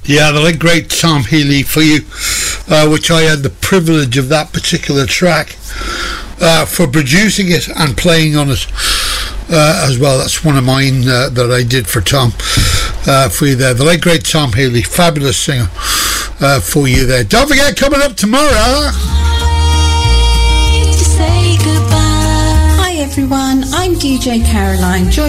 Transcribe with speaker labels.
Speaker 1: Yeah, the late great Tom Healy for you, which I had the privilege of that particular track, for producing it and playing on it as well. That's one of mine that I did for Tom, for you there. The late great Tom Healy, fabulous singer for you there. Don't forget, coming up tomorrow.
Speaker 2: Hi everyone, I'm DJ Caroline. Join